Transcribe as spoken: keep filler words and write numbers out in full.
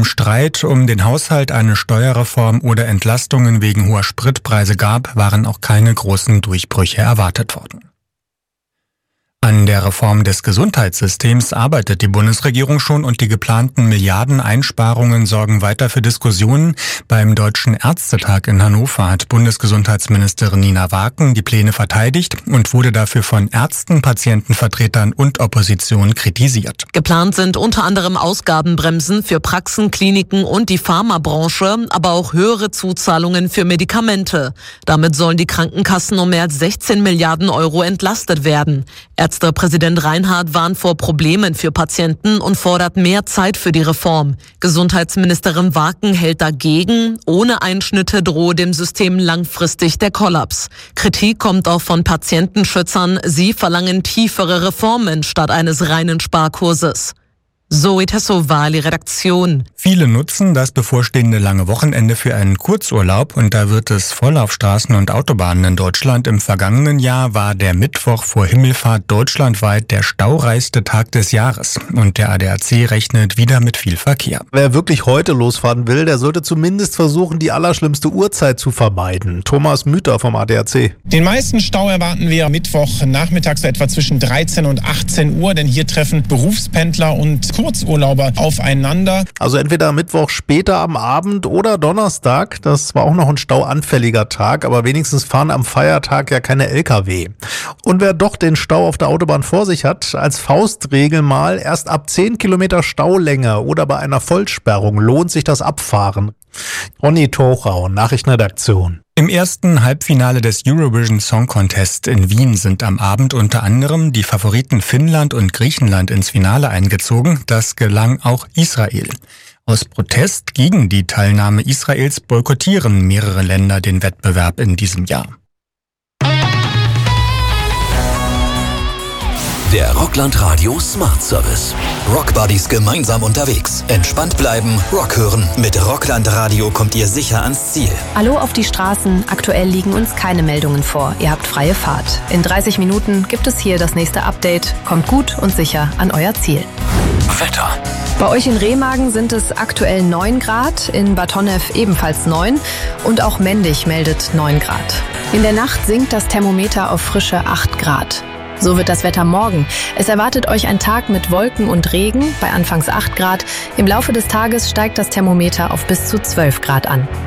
Streit um den Haushalt eine Steuerreform oder Entlastungen wegen hoher Spritpreise gab, waren auch keine großen Durchbrüche erwartet worden. An der Reform des Gesundheitssystems arbeitet die Bundesregierung schon und die geplanten Milliardeneinsparungen sorgen weiter für Diskussionen. Beim Deutschen Ärztetag in Hannover hat Bundesgesundheitsministerin Nina Waken die Pläne verteidigt und wurde dafür von Ärzten, Patientenvertretern und Opposition kritisiert. Geplant sind unter anderem Ausgabenbremsen für Praxen, Kliniken und die Pharmabranche, aber auch höhere Zuzahlungen für Medikamente. Damit sollen die Krankenkassen um mehr als sechzehn Milliarden Euro entlastet werden. Ärztepräsident Reinhardt warnt vor Problemen für Patienten und fordert mehr Zeit für die Reform. Gesundheitsministerin Waken hält dagegen. Ohne Einschnitte drohe dem System langfristig der Kollaps. Kritik kommt auch von Patientenschützern. Sie verlangen tiefere Reformen statt eines reinen Sparkurses. Zoe Tassovali, Redaktion. Viele nutzen das bevorstehende lange Wochenende für einen Kurzurlaub und da wird es voll auf Straßen und Autobahnen in Deutschland. Im vergangenen Jahr war der Mittwoch vor Himmelfahrt deutschlandweit der staureichste Tag des Jahres und der A D A C rechnet wieder mit viel Verkehr. Wer wirklich heute losfahren will, der sollte zumindest versuchen, die allerschlimmste Uhrzeit zu vermeiden. Thomas Müther vom A D A C. Den meisten Stau erwarten wir Mittwoch nachmittags etwa zwischen dreizehn und achtzehn Uhr, denn hier treffen Berufspendler und Kurzurlauber aufeinander. Also entweder Mittwoch später am Abend oder Donnerstag. Das war auch noch ein stauanfälliger Tag, aber wenigstens fahren am Feiertag ja keine L K W. Und wer doch den Stau auf der Autobahn vor sich hat, als Faustregel mal erst ab zehn Kilometer Staulänge oder bei einer Vollsperrung lohnt sich das Abfahren. Ronny Tochau, Nachrichtenredaktion. Im ersten Halbfinale des Eurovision Song Contest in Wien sind am Abend unter anderem die Favoriten Finnland und Griechenland ins Finale eingezogen. Das gelang auch Israel. Aus Protest gegen die Teilnahme Israels boykottieren mehrere Länder den Wettbewerb in diesem Jahr. Der Rockland Radio Smart Service. Rockbuddies gemeinsam unterwegs. Entspannt bleiben, Rock hören. Mit Rockland Radio kommt ihr sicher ans Ziel. Hallo auf die Straßen. Aktuell liegen uns keine Meldungen vor. Ihr habt freie Fahrt. In dreißig Minuten gibt es hier das nächste Update. Kommt gut und sicher an euer Ziel. Wetter. Bei euch in Remagen sind es aktuell neun Grad, in Bad Honnef ebenfalls neun und auch Mendig meldet neun Grad. In der Nacht sinkt das Thermometer auf frische acht Grad. So wird das Wetter morgen. Es erwartet euch ein Tag mit Wolken und Regen bei anfangs acht Grad. Im Laufe des Tages steigt das Thermometer auf bis zu zwölf Grad an.